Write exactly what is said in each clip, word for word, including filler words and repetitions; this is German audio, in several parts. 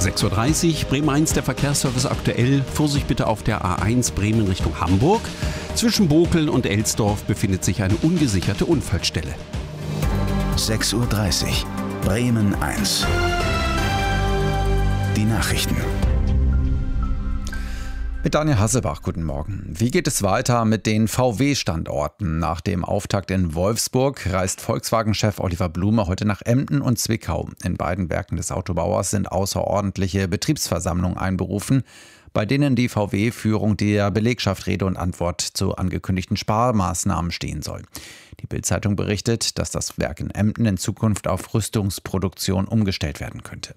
sechs Uhr dreißig, Bremen eins, der Verkehrsservice aktuell. Vorsicht bitte auf der A eins Bremen Richtung Hamburg. Zwischen Bokeln und Elsdorf befindet sich eine ungesicherte Unfallstelle. sechs Uhr dreißig, Bremen eins. Die Nachrichten. Mit Daniel Hasselbach, guten Morgen. Wie geht es weiter mit den V W-Standorten? Nach dem Auftakt in Wolfsburg reist Volkswagen-Chef Oliver Blume heute nach Emden und Zwickau. In beiden Werken des Autobauers sind außerordentliche Betriebsversammlungen einberufen, bei denen die V W-Führung der Belegschaft Rede und Antwort zu angekündigten Sparmaßnahmen stehen soll. Die Bild-Zeitung berichtet, dass das Werk in Emden in Zukunft auf Rüstungsproduktion umgestellt werden könnte.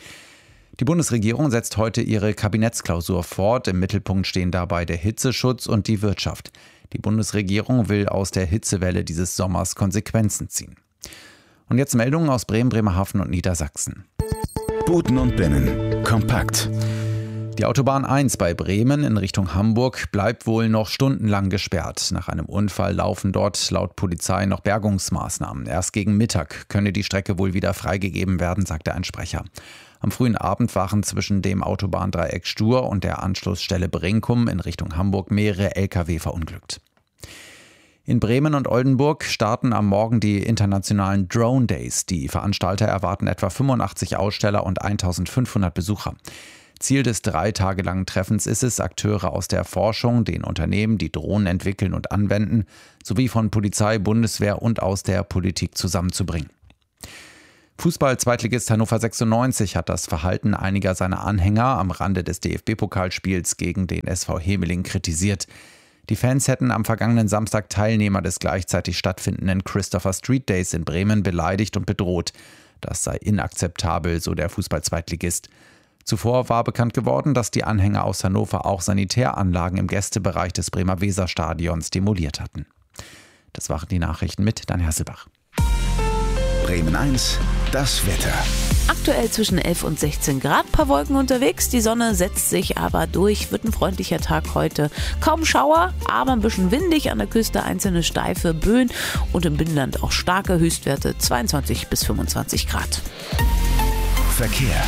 Die Bundesregierung setzt heute ihre Kabinettsklausur fort. Im Mittelpunkt stehen dabei der Hitzeschutz und die Wirtschaft. Die Bundesregierung will aus der Hitzewelle dieses Sommers Konsequenzen ziehen. Und jetzt Meldungen aus Bremen, Bremerhaven und Niedersachsen. Buten und Binnen. Kompakt. Die Autobahn eins bei Bremen in Richtung Hamburg bleibt wohl noch stundenlang gesperrt. Nach einem Unfall laufen dort laut Polizei noch Bergungsmaßnahmen. Erst gegen Mittag könne die Strecke wohl wieder freigegeben werden, sagte ein Sprecher. Am frühen Abend waren zwischen dem Autobahndreieck Stur und der Anschlussstelle Brinkum in Richtung Hamburg mehrere L K W verunglückt. In Bremen und Oldenburg starten am Morgen die internationalen Drone Days. Die Veranstalter erwarten etwa fünfundachtzig Aussteller und eintausendfünfhundert Besucher. Ziel des drei Tage langen Treffens ist es, Akteure aus der Forschung, den Unternehmen, die Drohnen entwickeln und anwenden, sowie von Polizei, Bundeswehr und aus der Politik zusammenzubringen. Fußball-Zweitligist Hannover sechsundneunzig hat das Verhalten einiger seiner Anhänger am Rande des D F B-Pokalspiels gegen den S V Hemeling kritisiert. Die Fans hätten am vergangenen Samstag Teilnehmer des gleichzeitig stattfindenden Christopher Street Days in Bremen beleidigt und bedroht. Das sei inakzeptabel, so der Fußball-Zweitligist. Zuvor war bekannt geworden, dass die Anhänger aus Hannover auch Sanitäranlagen im Gästebereich des Bremer Weserstadions demoliert hatten. Das waren die Nachrichten mit Daniel Hasselbach. Bremen eins, das Wetter. Aktuell zwischen elf und sechzehn Grad, paar Wolken unterwegs. Die Sonne setzt sich aber durch. Wird ein freundlicher Tag heute. Kaum Schauer, aber ein bisschen windig. An der Küste einzelne steife Böen und im Binnenland auch starke Höchstwerte. zweiundzwanzig bis fünfundzwanzig Grad. Verkehr.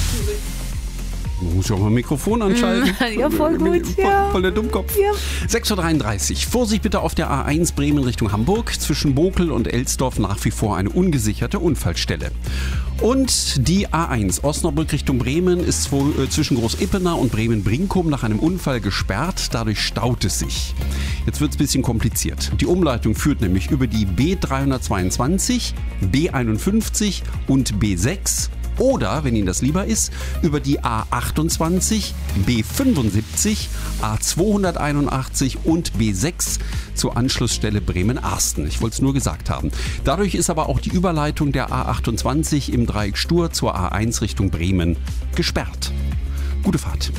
Ich muss ja auch mal ein Mikrofon anschalten. Ja, voll gut. Voll, Ja. voll der Dummkopf. Ja. sechs Uhr dreiunddreißig. Vorsicht bitte auf der A eins Bremen Richtung Hamburg. Zwischen Bokel und Elsdorf nach wie vor eine ungesicherte Unfallstelle. Und die A eins Osnabrück Richtung Bremen ist zwischen Groß-Ippener und Bremen-Brinkum nach einem Unfall gesperrt. Dadurch staut es sich. Jetzt wird es ein bisschen kompliziert. Die Umleitung führt nämlich über die B dreihundertzweiundzwanzig, B einundfünfzig und B sechs. Oder, wenn Ihnen das lieber ist, über die A achtundzwanzig, B fünfundsiebzig, A zweihunderteinundachtzig und B sechs zur Anschlussstelle Bremen-Arsten. Ich wollte es nur gesagt haben. Dadurch ist aber auch die Überleitung der A achtundzwanzig im Dreieck Stur zur A eins Richtung Bremen gesperrt. Gute Fahrt.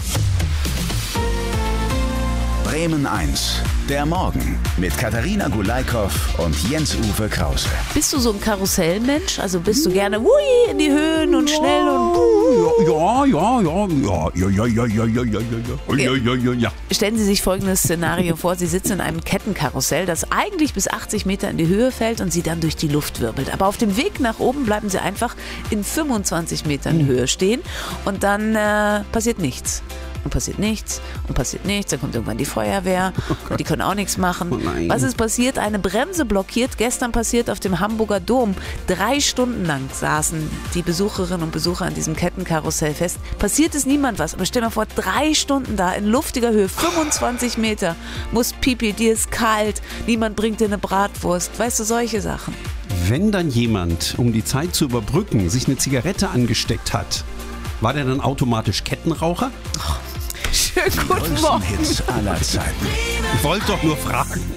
Bremen eins, der Morgen mit Katharina Gulaikow und Jens-Uwe Krause. Bist du so ein Karussellmensch? Also bist du gerne hui, in die Höhen und schnell und... Ja, ja, ja, ja, ja, ja, ja, ja, ja, ja, ja, ja, ja, ja, ja. Stellen Sie sich folgendes Szenario vor. Sie sitzen in einem Kettenkarussell, das eigentlich bis achtzig Meter in die Höhe fällt und Sie dann durch die Luft wirbelt. Aber auf dem Weg nach oben bleiben Sie einfach in fünfundzwanzig Metern Höhe stehen und dann äh, passiert nichts. Und passiert nichts und passiert nichts. Dann kommt irgendwann die Feuerwehr und die können auch nichts machen. Oh nein. Was ist passiert? Eine Bremse blockiert. Gestern passiert auf dem Hamburger Dom. Drei Stunden lang saßen die Besucherinnen und Besucher an diesem Kettenkarussell fest. Passiert ist niemand was. Aber stell dir mal vor, drei Stunden da in luftiger Höhe, fünfundzwanzig Meter. Muss Pipi, dir ist kalt. Niemand bringt dir eine Bratwurst. Weißt du, solche Sachen. Wenn dann jemand, um die Zeit zu überbrücken, sich eine Zigarette angesteckt hat, war der dann automatisch Kettenraucher? Schönen Die guten größten Morgen. Hits aller Zeiten. Ich wollte doch nur fragen.